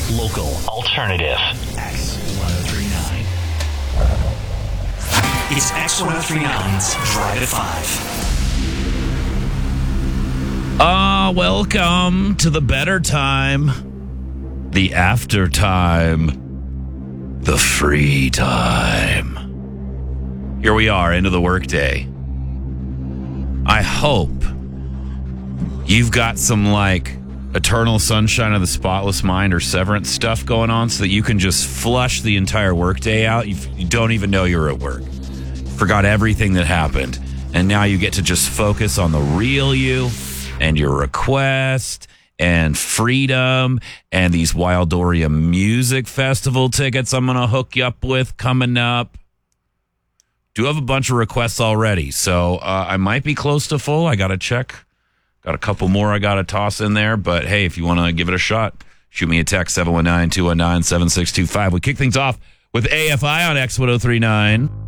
local, alternative. X1039. It's X1039's Drive at 5. Welcome to the better time, the after time, the free time. Here we are, into the workday. I hope you've got some, Eternal Sunshine of the Spotless Mind or Severance stuff going on so that you can just flush the entire workday out. You don't even know you're at work. Forgot everything that happened. And now you get to just focus on the real you and your request and freedom and these Wildoria Music Festival tickets I'm going to hook you up with coming up. Do have a bunch of requests already, so I might be close to full. I got to check. Got a couple more I got to toss in there, but hey, if you want to give it a shot, shoot me a text, 719-219-7625. We kick things off with AFI on X1039.